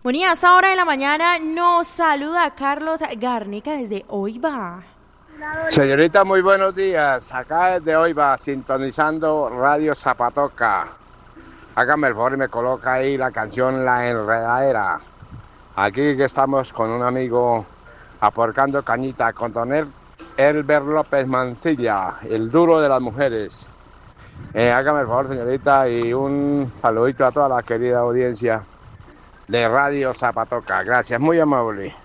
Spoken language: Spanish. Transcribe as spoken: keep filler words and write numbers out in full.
Bueno, y a esta hora de la mañana nos saluda Carlos Garnica desde Oiva. Señorita, muy buenos días. Acá desde Oiva, sintonizando Radio Zapatoca. Hágame el favor y me coloca ahí la canción La Enredadera. Aquí que estamos con un amigo aporcando cañita con don Elber López Mancilla, el duro de las mujeres. Eh, hágame el favor, señorita, y un saludito a toda la querida audiencia de Radio Zapatoca. Gracias, muy amable.